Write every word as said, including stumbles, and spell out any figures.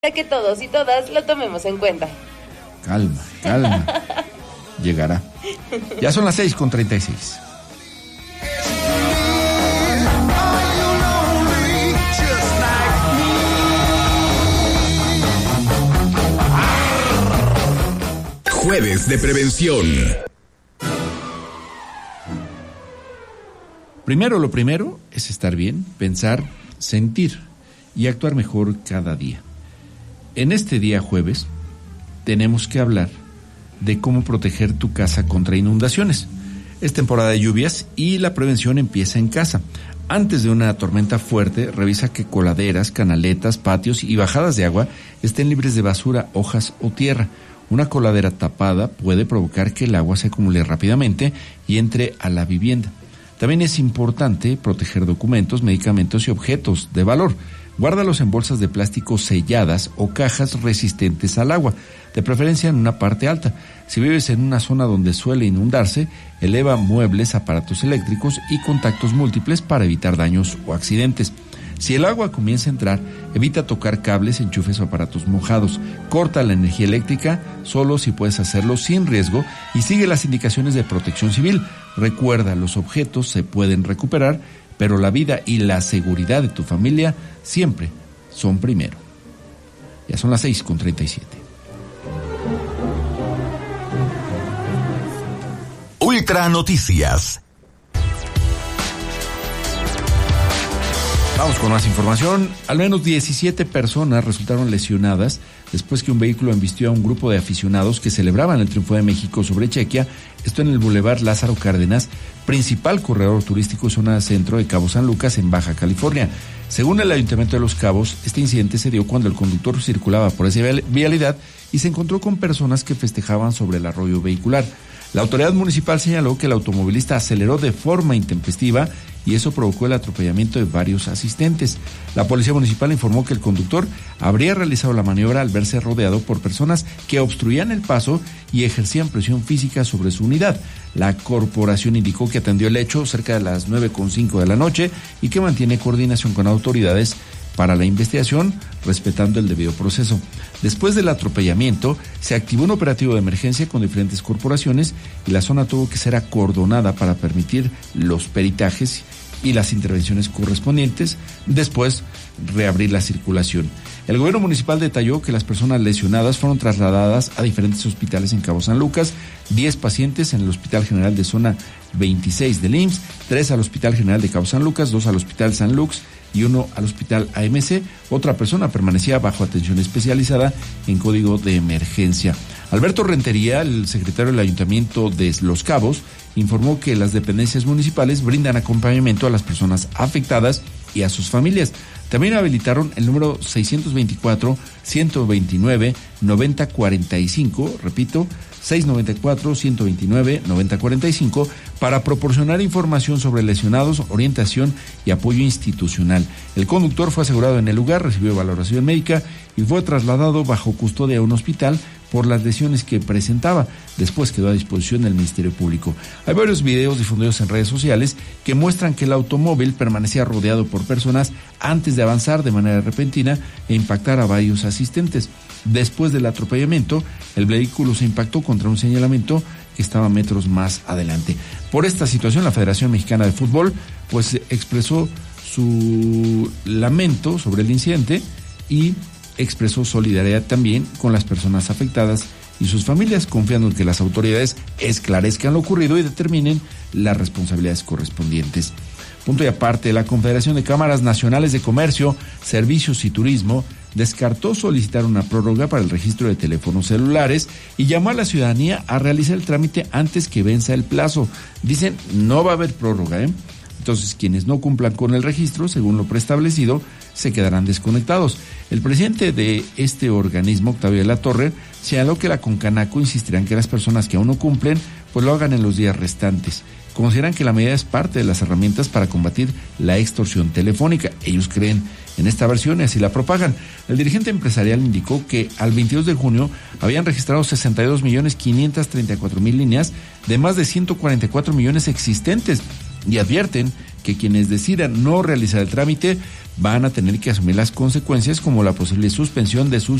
Para que todos y todas lo tomemos en cuenta. Calma, calma. Llegará. Ya son las seis con treinta y seis. Jueves de prevención. Primero, lo primero es estar bien, pensar, sentir y actuar mejor cada día. En este día jueves tenemos que hablar de cómo proteger tu casa contra inundaciones. Es temporada de lluvias y la prevención empieza en casa. Antes de una tormenta fuerte, revisa que coladeras, canaletas, patios y bajadas de agua estén libres de basura, hojas o tierra. Una coladera tapada puede provocar que el agua se acumule rápidamente y entre a la vivienda. También es importante proteger documentos, medicamentos y objetos de valor. Guárdalos en bolsas de plástico selladas o cajas resistentes al agua, de preferencia en una parte alta. Si vives en una zona donde suele inundarse, eleva muebles, aparatos eléctricos y contactos múltiples para evitar daños o accidentes. Si el agua comienza a entrar, evita tocar cables, enchufes o aparatos mojados. Corta la energía eléctrica solo si puedes hacerlo sin riesgo y sigue las indicaciones de Protección Civil. Recuerda, los objetos se pueden recuperar, pero la vida y la seguridad de tu familia siempre son primero. Ya son las seis con treinta y siete. Ultra Noticias. Vamos con más información. Al menos diecisiete personas resultaron lesionadas después que un vehículo embistió a un grupo de aficionados que celebraban el triunfo de México sobre Chequia, esto en el Boulevard Lázaro Cárdenas, principal corredor turístico y zona centro de Cabo San Lucas, en Baja California. Según el Ayuntamiento de Los Cabos, este incidente se dio cuando el conductor circulaba por esa vialidad y se encontró con personas que festejaban sobre el arroyo vehicular. La autoridad municipal señaló que el automovilista aceleró de forma intempestiva y eso provocó el atropellamiento de varios asistentes. La policía municipal informó que el conductor habría realizado la maniobra al verse rodeado por personas que obstruían el paso y ejercían presión física sobre su unidad. La corporación indicó que atendió el hecho cerca de las nueve con cinco de la noche y que mantiene coordinación con autoridades para la investigación, respetando el debido proceso. Después del atropellamiento, se activó un operativo de emergencia con diferentes corporaciones y la zona tuvo que ser acordonada para permitir los peritajes y las intervenciones correspondientes, después reabrir la circulación. El gobierno municipal detalló que las personas lesionadas fueron trasladadas a diferentes hospitales en Cabo San Lucas, diez pacientes en el Hospital General de Zona veintiséis del I M S S, tres al Hospital General de Cabo San Lucas, dos al Hospital San Lux y uno al Hospital A M C. Otra persona permanecía bajo atención especializada en código de emergencia. Alberto Rentería, el secretario del Ayuntamiento de Los Cabos, informó que las dependencias municipales brindan acompañamiento a las personas afectadas y a sus familias. También habilitaron el número seiscientos veinticuatro, ciento veintinueve, noventa cuarenta y cinco, repito, seiscientos noventa y cuatro, ciento veintinueve, noventa cuarenta y cinco, para proporcionar información sobre lesionados, orientación y apoyo institucional. El conductor fue asegurado en el lugar, recibió valoración médica y fue trasladado bajo custodia a un hospital por las lesiones que presentaba. Después quedó a disposición del Ministerio Público. Hay varios videos difundidos en redes sociales que muestran que el automóvil permanecía rodeado por personas antes de avanzar de manera repentina e impactar a varios asistentes. Después del atropellamiento, el vehículo se impactó contra un señalamiento que estaba metros más adelante. Por esta situación, la Federación Mexicana de Fútbol pues expresó su lamento sobre el incidente y expresó solidaridad también con las personas afectadas y sus familias, confiando en que las autoridades esclarezcan lo ocurrido y determinen las responsabilidades correspondientes. Punto y aparte, la Confederación de Cámaras Nacionales de Comercio, Servicios y Turismo descartó solicitar una prórroga para el registro de teléfonos celulares y llamó a la ciudadanía a realizar el trámite antes que venza el plazo. Dicen, no va a haber prórroga, ¿eh? Entonces, quienes no cumplan con el registro, según lo preestablecido, se quedarán desconectados. El presidente de este organismo, Octavio de la Torre, señaló que la Concanaco insistirá en que las personas que aún no cumplen, pues lo hagan en los días restantes. Consideran que la medida es parte de las herramientas para combatir la extorsión telefónica. Ellos creen en esta versión y así la propagan. El dirigente empresarial indicó que al veintidós de junio habían registrado sesenta y dos millones quinientos treinta y cuatro mil líneas de más de ciento cuarenta y cuatro millones existentes. y advierten que quienes decidan no realizar el trámite van a tener que asumir las consecuencias, como la posible suspensión de sus